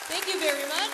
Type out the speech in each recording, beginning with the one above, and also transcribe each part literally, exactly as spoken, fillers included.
Thank you very much.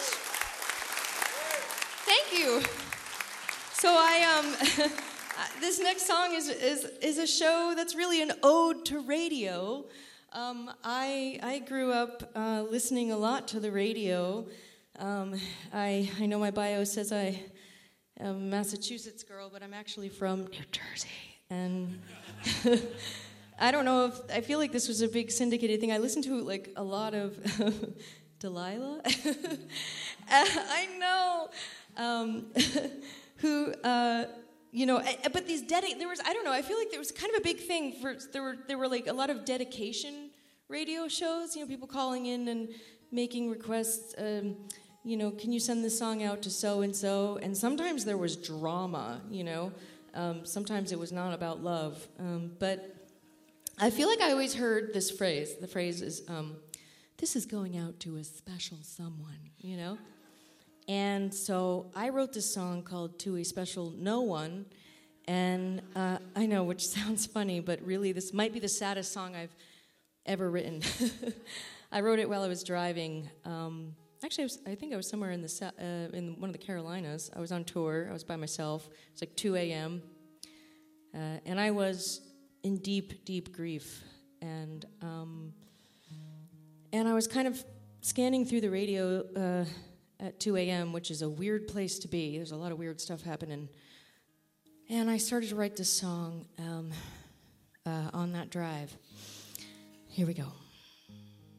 Thank you. So I um, this next song is is is a show that's really an ode to radio. Um, I I grew up uh, listening a lot to the radio. Um, I I know my bio says I am a Massachusetts girl, but I'm actually from New Jersey, and I don't know if I feel like this was a big syndicated thing. I listened to like a lot of Delilah. I know. Um, who, uh, you know, but these dedi- there was, I don't know, I feel like there was kind of a big thing for, there were, there were like a lot of dedication radio shows, you know, people calling in and making requests, um, you know, can you send this song out to so-and-so, and sometimes there was drama, you know, um, sometimes it was not about love, um, but I feel like I always heard this phrase, the phrase is, um, this is going out to a special someone, you know? And so I wrote this song called To a Special No One, and uh, I know, which sounds funny, but really this might be the saddest song I've ever written. I wrote it while I was driving. Um, actually, I, was, I think I was somewhere in the uh, in one of the Carolinas. I was on tour. I was by myself. It was like two a.m., uh, and I was in deep, deep grief. And um, and I was kind of scanning through the radio uh, at two a.m., which is a weird place to be. There's a lot of weird stuff happening. And I started to write this song um, uh, on that drive. Here we go.